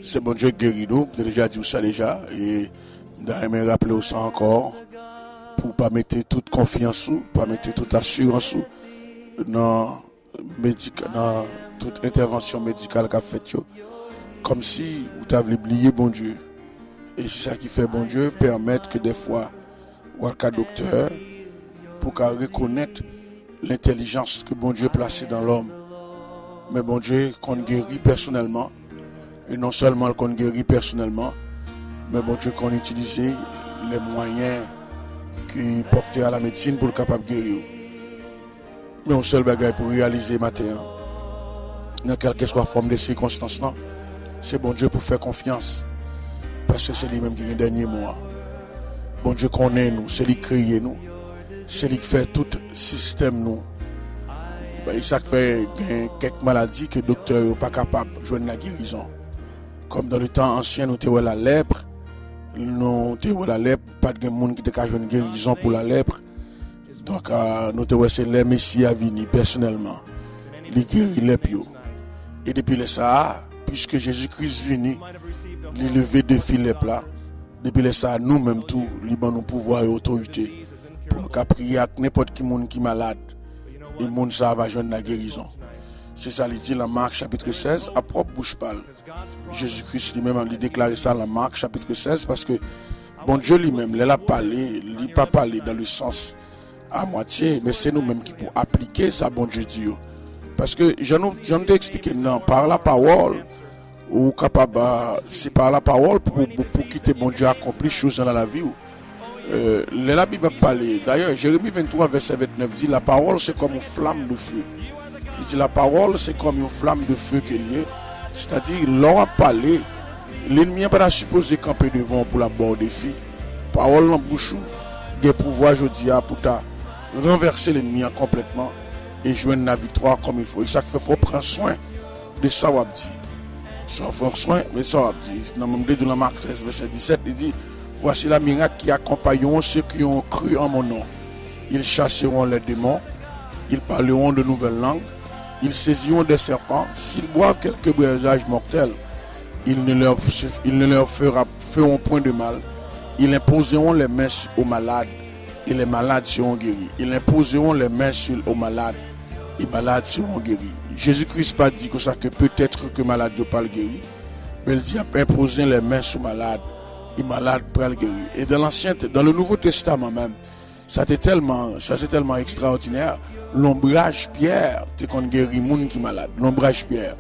c'est bon Dieu qui guérit nous. J'ai déjà dit ça déjà. Et je rappeler ça encore. Pour pas mettre toute confiance ou, pas mettre toute assurance ou, dans toute intervention médicale qu'a fait. Comme si vous avez oublié bon Dieu. Et c'est ça qui fait bon Dieu permettre que des fois, ou un docteur, pour qu'à reconnaître l'intelligence que bon Dieu a placée dans l'homme. Mais bon Dieu qu'on guérit personnellement, et non seulement qu'on guérit personnellement, mais bon Dieu qu'on utilise les moyens qui portent à la médecine pour le capable de guérir. Mais un seul bagage pour réaliser matin, dans quelle que soit la forme de circonstances, c'est bon Dieu pour faire confiance. Parce que c'est lui-même qui est le dernier mot. Bon Dieu connaît nous, c'est lui qui crée nous, c'est lui qui fait tout système nous. Ça fait quelques maladies que le docteur n'est pas capable de joindre la guérison. Comme dans le temps ancien, nous avons la lèpre. Nous avons la lèpre, pas de monde qui a une guérison pour la lèpre. Donc, nous avons le Messie à venir personnellement. Il guérit les lèpres. Et depuis ça, puisque Jésus-Christ est venu, il levé deux filets là. Depuis ça, nous-mêmes, tout, nous avons pouvoir et autorité pour nous prier à n'importe qui est malade. Et le monde ça va joindre la guérison. C'est ça, il dit dans Marc chapitre 16, à propre bouche parle. Jésus-Christ lui-même a déclaré ça dans Marc chapitre 16 parce que bon Dieu lui-même, il a parlé, il n'a pas parlé dans le sens à moitié, mais c'est nous-mêmes qui pour appliquer ça, bon Dieu dit. Parce que j'en ai expliqué, non, par la parole, ou capable, c'est par la parole pour quitter bon Dieu accomplir choses dans la vie. La Bible a parlé. D'ailleurs, Jérémie 23, verset 29 dit la parole c'est comme une flamme de feu. Il dit la parole c'est comme une flamme de feu qu'il y a. C'est-à-dire, l'on a parlé, l'ennemi n'est pas supposé camper devant pour la bord des filles. Parole en bouche, des pouvoirs, je dis, pour renverser l'ennemi complètement et joindre la victoire comme il faut. Et ça fait, faut prendre soin de ça, on dit. Ça fait soin, mais ça, on dit. Dans le même de la Marc 13, verset 17, il dit voici la miracle qui accompagneront ceux qui ont cru en mon nom. Ils chasseront les démons, ils parleront de nouvelles langues, ils saisiront des serpents. S'ils boivent quelques breuvages mortels, ils ne leur feront point de mal. Ils imposeront les mains aux malades et les malades seront guéris. Ils imposeront les mains aux malades et les malades seront guéris. Jésus-Christ pas dit que ça que peut-être que malade ne pas le guérir, mais il dit imposer les mains aux malades. Les malades pour le guérir. Et dans le Nouveau Testament même, ça c'est tellement extraordinaire. L'ombrage Pierre, t'es qu'on guérit moun qui malade. L'ombrage Pierre,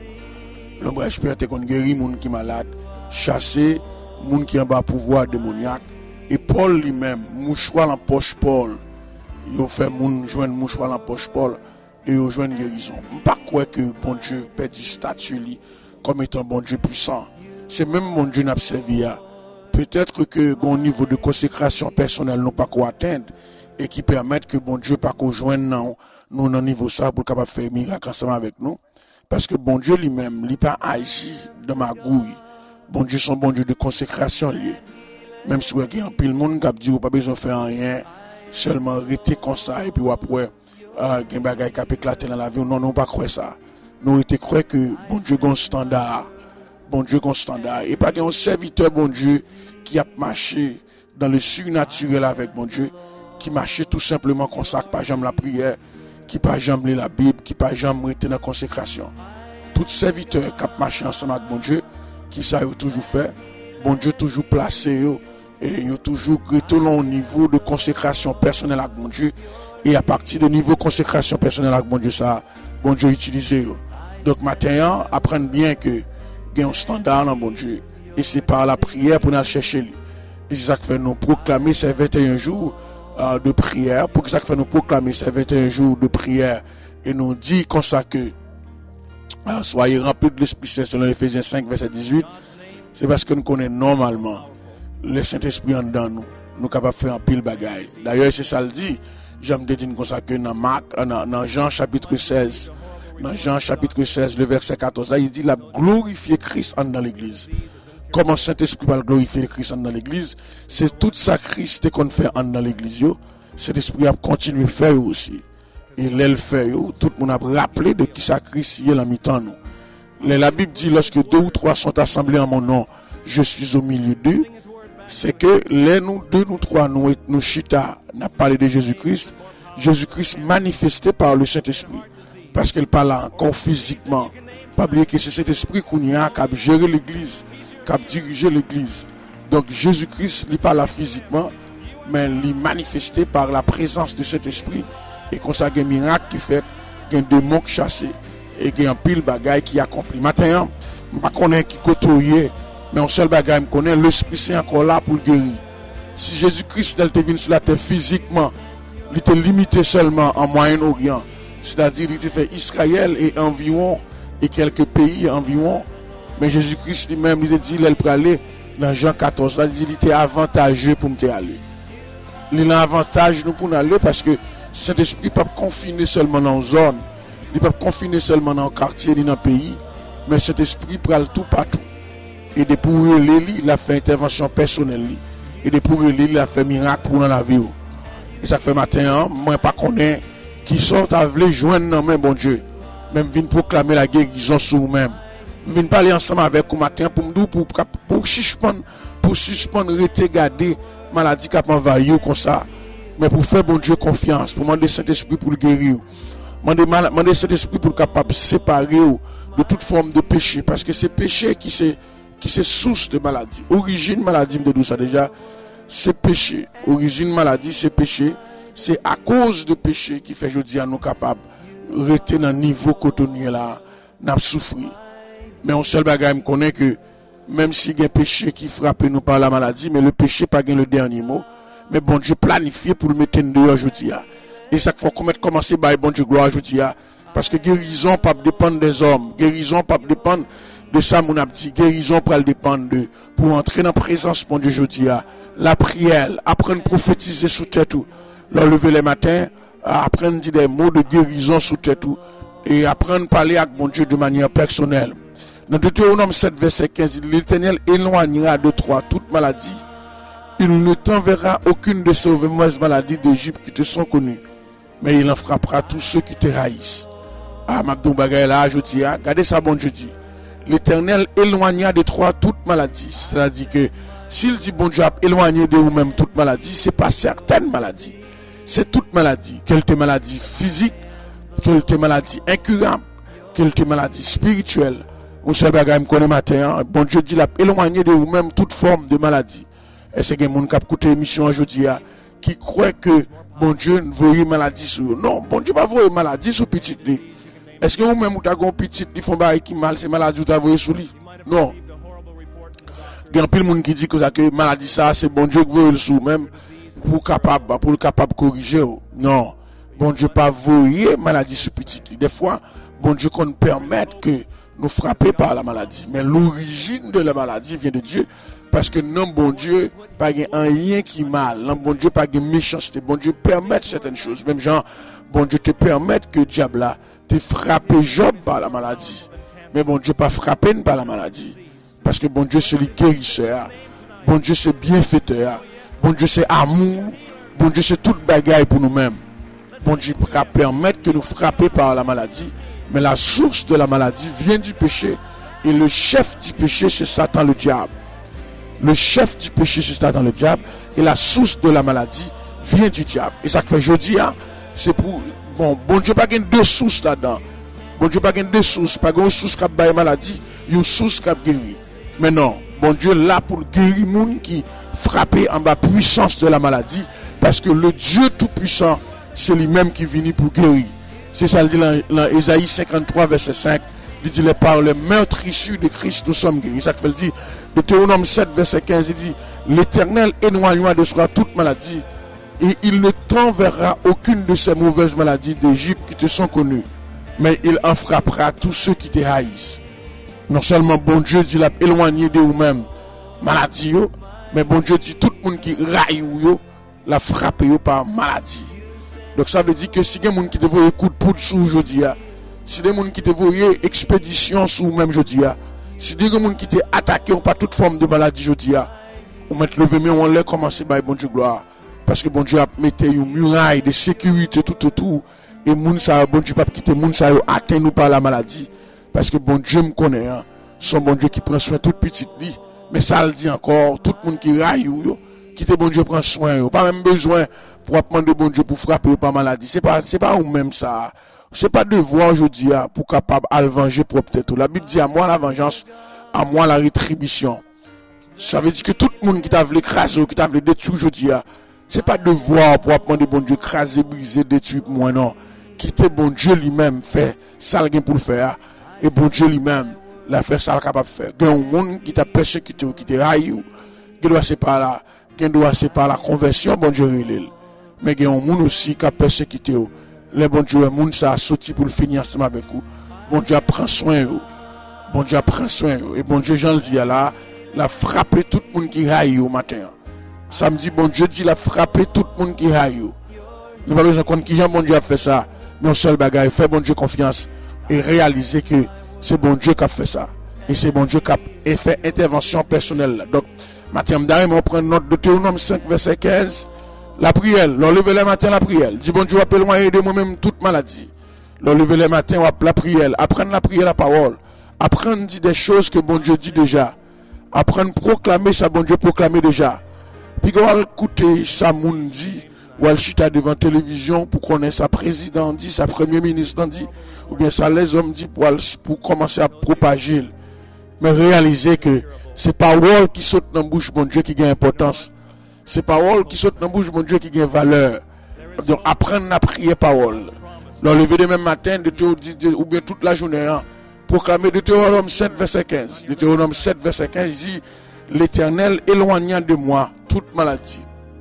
t'es qu'on guérit moun qui malade. Chasser moun qui en bas pouvoir démoniaque. Et Paul lui-même, mouchoir en poche Paul, il fait moun joindre mouchoir en poche Paul et il joindre guérison. Pas quoi que bon Dieu perd du statut comme étant bon Dieu puissant. C'est même mon Dieu n'a servi à. Peut-être que bon niveau de consécration personnelle n'ont pas qu'à atteindre et qui permettent que bon Dieu pas qu'à joindre nous dans niveau ça pour capable faire miracle ensemble avec nous parce que bon Dieu lui-même il pas agi dans ma gouille. Bon Dieu son bon Dieu de consécration lié. Même si il y a un pile monde qui dit pas besoin faire rien, seulement rester comme ça et puis après gen bagay qui peut éclater dans la vie, non pas croire ça. Nous était croire que bon Dieu gon standard. Bon Dieu gon standard et pas un serviteur bon Dieu qui a marché dans le surnaturel avec bon Dieu, qui marchait tout simplement comme ça, qui pas jamais la prière, qui pas jamais la Bible, qui pas jamais été dans la consécration. Tout serviteur qui a marché ensemble avec bon Dieu, qui ça a toujours fait, bon Dieu toujours placé et il a toujours retourné au niveau de consécration personnelle avec bon Dieu et à partir du niveau de consécration personnelle avec bon Dieu ça, bon Dieu utilisé. Donc maintenant, apprendre bien que il y a un standard dans bon Dieu. Et c'est par la prière pour nous chercher lui. Et c'est ça qui fait nous proclamer ces 21 jours de prière. Pour que ça fait nous proclamer ces 21 jours de prière. Et nous dit comme ça que soyez remplis de l'Esprit Saint selon Ephésiens 5, verset 18. C'est parce que nous connaissons normalement le Saint-Esprit en dedans nous. Nous sommes capables de faire un pile bagaille. D'ailleurs, c'est ça le dit. J'aime dire comme ça que dans Jean chapitre 16, dans Jean chapitre 16, le verset 14, là, il dit la glorifier Christ dans l'église. Comment Saint-Esprit va glorifier Christ dans l'église? C'est tout ça Christ qu'on fait dans l'église. Cet esprit a continué à faire aussi. Et l'elle fait, tout le monde a rappelé de qui ça Christ est la mi-temps nous. La Bible dit, lorsque 2 ou 3 sont assemblés en mon nom, je suis au milieu d'eux. C'est que les nous, 2 ou 3, nous chita, n'a parlé de Jésus-Christ. Jésus-Christ manifesté par le Saint-Esprit. Parce qu'il parle encore physiquement. Pas oublier que c'est cet esprit qu'on a qui a géré l'église, qui a dirigé l'église. Donc Jésus-Christ, il parle physiquement, mais il manifesté par la présence de cet esprit. Et qu'on a un miracle qui fait, il y a un démon qui chassé, et il y a un pile bagaille qui accompli. Maintenant, je ne connais pas qui côtoyer, mais un seul bagaille, je connais l'Esprit Saint encore là pour le guérir. Si Jésus-Christ était venu sur la terre physiquement, il était limité seulement en Moyen-Orient. C'est-à-dire qu'il était fait Israël et environ, et quelques pays environ. Mais Jésus-Christ lui-même, il a dit, il peut aller dans Jean 14, là, il dit, il était avantageux pour me aller. Il a un avantage nous pour nous aller parce que Saint-Esprit ne peut pas confiner seulement dans une zone, il ne peut pas confiner seulement dans un quartier ni dans un pays, mais cet esprit peut aller tout partout. Et depuis pour lui, il a fait intervention personnelle. Et depuis pour lui, il a fait miracle pour nous la vie. Et ça fait matin, moi pas connais qui sont à vouloir joindre dans même bon Dieu. Même venir proclamer la guérison sur vous-même. Venir parler ensemble avec vous matin pour suspendre, rester garder maladie qui a envahi comme ça. Mais pour faire bon Dieu confiance, pour demander Saint-Esprit pour le guérir. Demander Saint-Esprit pour capable séparer de toute forme de péché. Parce que c'est péché qui c'est source de maladie. Origine maladie, de tout ça déjà, c'est péché. Origine maladie, c'est péché. C'est à cause de péché qui fait aujourd'hui à nous capables de rester dans le niveau cotonnier là, n'a souffrir. Mais on seul bagage me connaît que même s'il y a un péché qui frappe nous par la maladie, mais le péché pas le dernier mot. Mais bon Dieu planifié pour le mettre en dehors aujourd'hui. Et ça faut commencer par bon Dieu gloire aujourd'hui. Parce que guérison pas dépendre des hommes. Guérison pas dépendre de ça mon abdi. Guérison pas dépendre de pour entrer dans la présence bon Dieu aujourd'hui. La prière, apprendre à prophétiser sous tête tout. Leur lever les matins, apprendre à dire des mots de guérison sous tête tout. Et apprendre à parler avec bon Dieu de manière personnelle. Dans Deutéronome 7, verset 15, l'Éternel éloignera de toi toute maladie. Il ne t'enverra aucune de ces mauvaises maladies d'Égypte qui te sont connues. Mais il en frappera tous ceux qui te haïssent. Ah, Mabdou Bagay là, je dis, regardez ça, bon Dieu dit. L'Éternel éloignera de toi toute maladie. C'est-à-dire que s'il dit bon Dieu a éloigné de vous-même toute maladie, c'est pas certaines maladies. C'est toute maladie. Quelle te maladie physique, quelle te maladie incurable, quelle te maladie spirituelle. On sait bagay me connaît matin, bon Dieu dit l'a éloigné de vous-même toute forme de maladie. Et c'est que mon cap écouter émission aujourd'hui qui croit que bon Dieu ne voyait maladie sur eux. Non, bon Dieu pas voyer maladie sur petit lui. Est-ce que vous-même vous avez un petit qui font bail qui mal, c'est maladie vous avez sur lui? Non. Il y a plein de monde qui dit que ça que maladie ça c'est bon Dieu qui veut le sous même pour le capable corriger. Non. Bon Dieu pas voyer maladie sur petit lui. Des fois bon Dieu qu'on permet que nous frapper par la maladie. Mais l'origine de la maladie vient de Dieu. Parce que non, bon Dieu, pas un rien qui mal. Non, bon Dieu, pas de méchanceté. Bon Dieu permet certaines choses. Même genre, bon Dieu te permet que le diable là te frappe Job par la maladie. Mais bon Dieu pas frappé par la maladie. Parce que bon Dieu c'est le guérisseur. Bon Dieu c'est bienfaiteur. Bon Dieu c'est amour. Bon Dieu c'est toute bagaille pour nous-mêmes. Bon Dieu permet que nous frapper par la maladie. Mais la source de la maladie vient du péché. Et le chef du péché, c'est Satan le diable. Le chef du péché, c'est Satan le diable. Et la source de la maladie vient du diable. Et ça fait jeudi, c'est pour... Bon Dieu pas gagne deux sources là-dedans. Bon Dieu pas gagne deux sources. Pas une source qui a baillé maladie, une source qui a guéri. Mais non, bon Dieu là pour guérir les gens qui frappent en bas puissance de la maladie. Parce que le Dieu tout-puissant, c'est lui-même qui vient pour guérir. C'est ça, il dit dans Ésaïe 53, verset 5. Il dit, par le meurtre issu de Christ, nous sommes guéris. Ça fait le dit, Deutéronome 7, verset 15, il dit, l'Éternel éloignera de soi toute maladie, et il ne t'enverra aucune de ces mauvaises maladies d'Égypte qui te sont connues, mais il en frappera tous ceux qui te haïssent. Non seulement bon Dieu dit, il a éloigné de vous-même maladie, mais bon Dieu dit, tout le monde qui raille ou la frappe par maladie. Donc ça veut dire que si il y a des gens qui te voient coup de poudre sous aujourd'hui, si des gens qui te voient expédition sous même aujourd'hui, si des gens qui te attaqué par toute forme de maladie aujourd'hui, on met lever mais on leur commencer par bon Dieu gloire. Parce que bon Dieu a mis une muraille de sécurité tout autour. Et moun sa bon Dieu pas quitter moun sa atteint nous par la maladie. Parce que bon Dieu me connaît, hein. Son bon Dieu qui prend soin toute petite vie. Mais ça le dit encore, tout le monde qui raille, qui te bon Dieu prend soin, pas même besoin pour demander bon Dieu pour frapper pas maladie. C'est pas ou même ça. C'est pas devoir aujourd'hui pour capable à le venger propre tête. La Bible dit à moi la vengeance, à moi la rétribution. Ça veut dire que tout le monde qui t'a voulu écraser, qui t'a voulu détruire aujourd'hui, c'est pas devoir pour demander bon Dieu écraser, briser, détruire moi non. Qui te bon Dieu lui-même fait ça pour le faire et bon Dieu lui-même l'a fait ça capable de faire. Il y a un monde qui t'a persécuté, qui t'a raillé, qui doit c'est pas là, qui doit c'est pas la conversion bon Dieu relève. Mais il y a un monde aussi qui a persécuté. Le bon Dieu, le monde ça a sorti pour le finir ensemble avec vous. Bon Dieu prend soin. Bon Dieu prend soin. Et bon Dieu, j'en dis là, l'a frappé tout le monde qui raille au matin. Samedi, bon Dieu dit, l'a frappé tout le monde qui raille. Nous pas besoin de connaître qui Jean bon Dieu a fait ça. Mais un seul bagage, fait bon Dieu confiance et réaliser que c'est bon Dieu qui a fait ça. Et c'est bon Dieu qui a fait intervention personnelle. Donc, matin, on prend note de Deutéronome 5, verset 15. La prière, l'enlever le matin, la prière. Dis bon Dieu, appelle-moi et aide moi-même toute maladie. L'enlever le matin, la prière. Apprendre la prière, la parole. Apprendre dire des choses que bon Dieu dit déjà. Apprendre à proclamer ça, bon Dieu proclamer déjà. Puis on va écouter ça, moun dit, ou elle chita devant la télévision pour connaître sa président dit, sa premier ministre dit, ou bien ça les hommes dit pour commencer à propager. Mais réaliser que c'est parole qui saute dans la bouche bon Dieu qui gagne importance. C'est parole qui saute dans la bouche mon Dieu qui gagne valeur. Donc apprendre à prier parole. Le lever de même matin, ou bien toute la journée, proclamer Deutéronome 7, verset 15. Deutéronome 7, verset 15 dit, l'Éternel éloigna de moi toute maladie.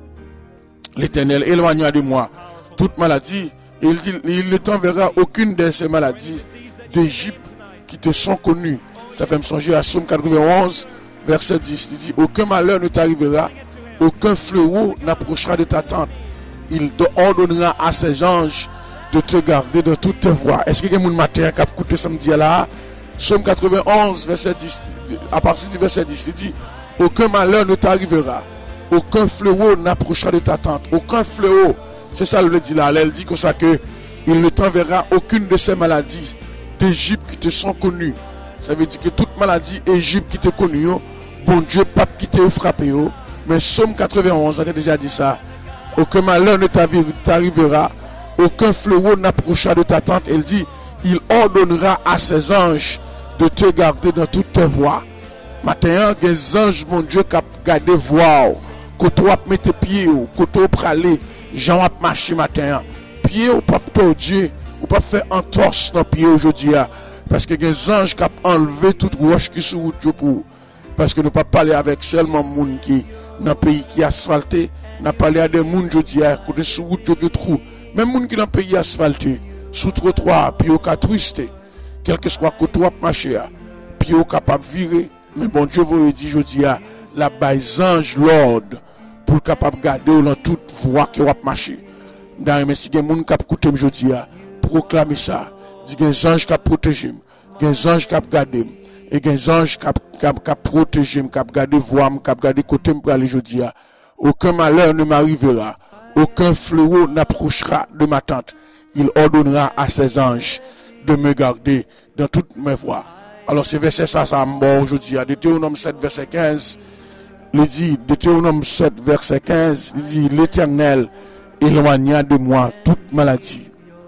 L'Éternel éloigna de moi toute maladie. Et il dit, il ne t'enverra aucune de ces maladies d'Égypte qui te sont connues. Ça fait me songer à Psaume 91, verset 10. Il dit, aucun malheur ne t'arrivera. Aucun fléau n'approchera de ta tente. Il te ordonnera à ses anges de te garder de toutes tes voies. Est-ce que quelqu'un matin qui a écouté samedi là? Psaume 91, verset 10. À partir du verset 10, il dit, aucun malheur ne t'arrivera. Aucun fléau n'approchera de ta tente. Aucun fléau. C'est ça le dit là. Elle dit comme ça que il ne t'enverra aucune de ces maladies d'Égypte qui te sont connues. Ça veut dire que toute maladie Égypte qui te connue, bon Dieu, pas qui te frappé. Mais Psaume 91 a déjà dit ça. Aucun malheur ne t'arrivera, aucun fléau n'approchera de ta tente. Elle dit, il ordonnera à ses anges de te garder dans toutes tes voies. Maintenant, les anges, mon Dieu, qui gardé voie, que tu vas mettre pieds, que tu vas praler, gens va marcher matin. Pieds ou pas tordu, ou pas faire entorse dans pied aujourd'hui. Parce que les anges qui ont enlevé toute roche qui se route pour. Parce que nous ne pouvons pas parler avec seulement les gens qui dans le pays qui est asphalté, nous avons parlé à des gens qui ont des sous-routes de trous. Même les gens qui dans le pays asphalté, sous trottoir, puis au cas twisté, quel que soit le côté où marcher, puis au capable de virer. Mais bon Dieu vous dit, je dis, la base ange l'ordre pour capable de garder dans toute voie qui va marcher. Mais si il y a des gens qui ont écouté, je dis, proclamer ça. Dit qu'il y a des anges qui ont protégé, il y a des anges qui ont gardé. Et des anges qui ont protégé, qui ont gardé voix, qui ont gardé côté pour aller aujourd'hui. Aucun malheur ne m'arrivera, aucun fléau n'approchera de ma tente. Il ordonnera à ses anges de me garder dans toutes mes voies. Alors ce verset ça m'a aujourd'hui. Deutéronome 7, verset 15, il dit, Deutéronome 7, verset 15, il dit, l'Éternel éloigna de moi toute maladie.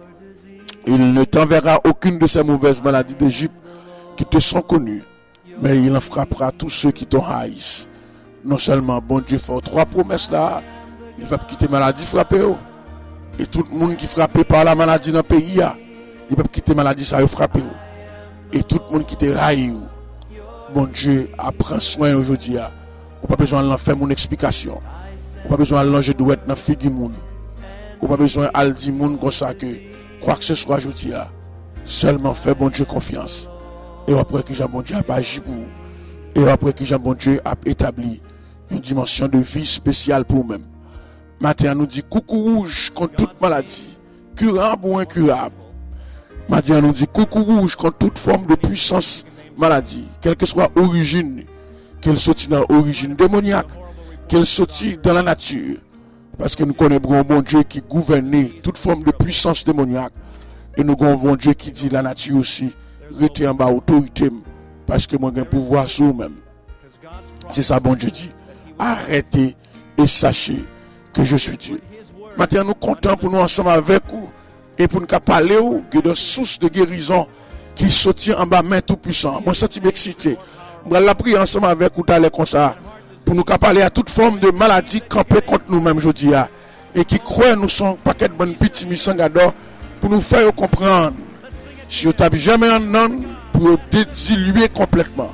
Il ne t'enverra aucune de ces mauvaises maladies d'Égypte qui te sont connus, mais il en frappera tous ceux qui t'ont haïs. Non seulement bon Dieu fait trois promesses là, il va quitter maladie frappée. Et tout le monde qui est frappé par la maladie dans le pays, il va quitter maladie ça frappé. Et tout le monde qui te haïs, bon Dieu prend soin aujourd'hui. On n'a pas besoin de faire mon explication. On n'a pas besoin de l'ange de être dans figue moun. On n'a pas besoin de dire moun comme ça que quoi que ce soit aujourd'hui, seulement faire bon Dieu confiance. Et après que Jean bon Dieu a agi pour vous. Et après que Jean bon Dieu a établi une dimension de vie spéciale pour vous-même. Matin nous dit coucou rouge contre toute maladie, curable ou incurable. Matin nous dit coucou rouge contre toute forme de puissance maladie, quelle que soit l'origine, qu'elle sortit dans l'origine démoniaque, qu'elle sortit dans la nature. Parce que nous connaissons un bon Dieu qui gouverne toute forme de puissance démoniaque. Et nous avons un bon Dieu qui dit la nature aussi. rester en bas autorité parce que moi j'ai un pouvoir sur moi-même. C'est ça bon Dieu dit. Arrêtez et sachez que je suis Dieu. Maintenant nous comptons pour nous ensemble avec vous et pour nous parler que de source de guérison qui sortit en bas main tout puissant. Moi senti excité. Moi la prier ensemble avec vous d'aller comme ça pour nous parler à toute forme de maladie campée contre nous-mêmes aujourd'hui et qui croient nous sont paquet de bonnes petites missangador pour nous faire comprendre si vous n'avez jamais un nom pour diluer complètement.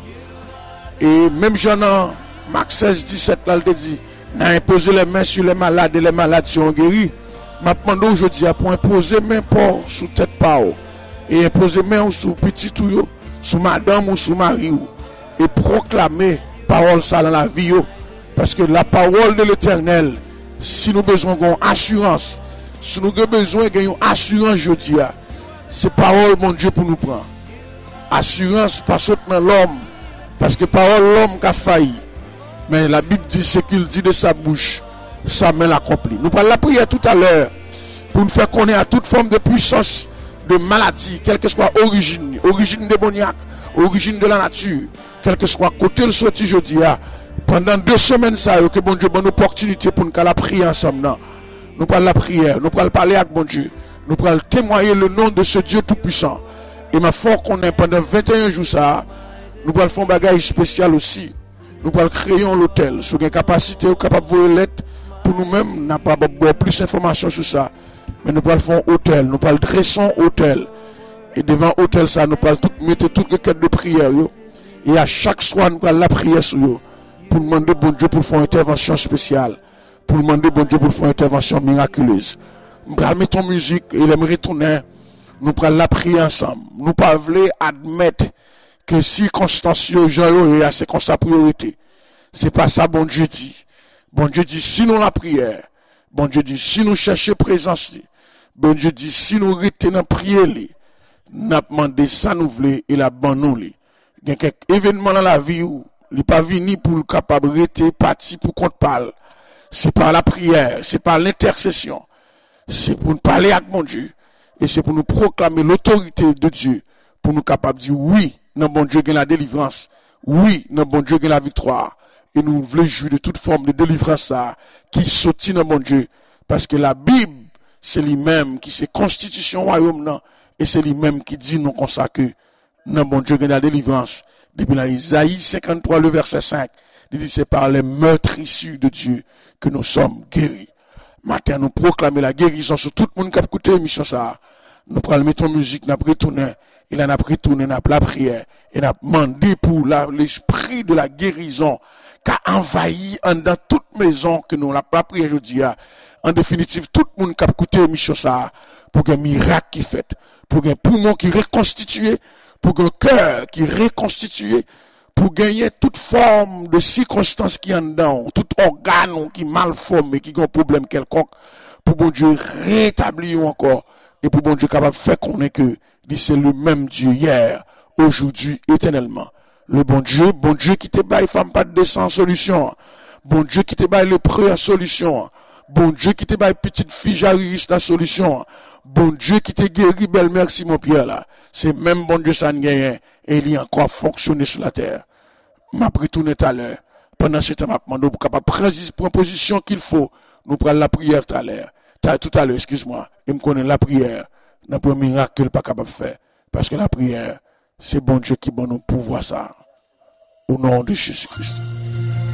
Et même Jean Marc 16, 17 là il dit n'a imposé les mains sur les malades et les malades seront guéris. M'a demandé aujourd'hui pour imposer main pour sous tête pas et imposer main sous petit tout sous madame ou sous mari et proclamer parole ça dans la vie parce que la parole de l'Éternel si nous besoin d'une assurance si nous avons besoin d'une assurance aujourd'hui c'est parole mon Dieu pour nous prendre assurance pas seulement l'homme parce que parole l'homme qui a failli mais la Bible dit ce qu'il dit de sa bouche sa main l'accomplit. Nous parlons la prière tout à l'heure pour nous faire connaître à toute forme de puissance de maladie quelle que soit origine démoniaque origine de la nature quel que soit côté le sorti jeudi pendant 2 semaines ça que bon Dieu bonne opportunité pour nous la prier ensemble nous parlons la prière nous parlons parler avec bon Dieu nous parlons témoigner le nom de ce Dieu tout puissant et ma foi qu'on est pendant 21 jours ça nous parlons faire un bagage spécial aussi nous parlons créer l'hôtel sur une capacité ou capable de voler lettre pour nous-mêmes n'a pas plus d'informations sur ça mais nous parlons faire un hôtel nous parlons dresser un hôtel et devant hôtel ça nous parlons mettre toutes les quêtes de prière et à chaque soir nous parlons la prière sur eux pour demander bon Dieu pour faire une intervention spéciale pour demander bon Dieu pour faire une intervention miraculeuse nous allons mettre en musique et les retourner nous allons la prier ensemble nous pas voulons admettre que circonstances Jean et c'est comme sa priorité c'est pas ça bon Dieu dit si nous la prière bon Dieu dit si nous cherchons présence bon Dieu dit si nous retenons prier n'a demandé ça nous voulons et la bon nous il y a quelques événements dans la vie où il n'est pas venu pour le capable de rester parti pour qu'on parle c'est par la prière c'est par l'intercession c'est pour nous parler avec mon Dieu et c'est pour nous proclamer l'autorité de Dieu pour nous capables de dire oui non bon Dieu gagne la délivrance oui non bon Dieu gagne la victoire et nous voulons jouir de toute forme de délivrance ça qui sortit dans mon Dieu parce que la Bible c'est lui-même qui c'est constitution royaume non et c'est lui-même qui dit non comme ça que non bon Dieu gagne la délivrance depuis dans Isaïe 53 le verset 5 il dit c'est par les meurtres issus de Dieu que nous sommes guéris. Matin nous proclamer la guérison sur tout le monde qui a écouté l'émission ça. Nous prenons mettre en musique, nous retourner, et là nous retourner, nous la prière et nous demandé pour l'esprit de la guérison qui a envahi dans toute maison que nous la prière aujourd'hui. En définitive, tout le monde qui a écouté l'émission ça pour qu'un miracle qui fait, pour qu'un poumon qui reconstitué, pour qu'un cœur qui reconstitué, pour gagner toute forme de circonstance qui en dedans, tout organe qui mal formé, qui a un problème quelconque, pour bon Dieu rétablir encore, et pour bon Dieu capable de faire connaître que c'est le même Dieu hier, aujourd'hui, éternellement. Le bon Dieu qui te baille femme pas de sans solution, bon Dieu qui te baille le prêt solution, bon Dieu qui te baille petite fille Jairus la solution, bon Dieu qui te guéri belle merci mon Pierre là, c'est même bon Dieu ça gagne et il y a encore fonctionné sur la terre. M'a retourné tout à l'heure. Pendant ce temps, m'a demandé pour capable prendre position qu'il faut. Nous prenons la prière tout à l'heure. Tout à l'heure, excuse-moi. Et me connaît la prière. N'a pas un miracle pas capable de faire. Parce que la prière, c'est bon Dieu qui donne nous pouvoir ça. Au nom de Jésus-Christ.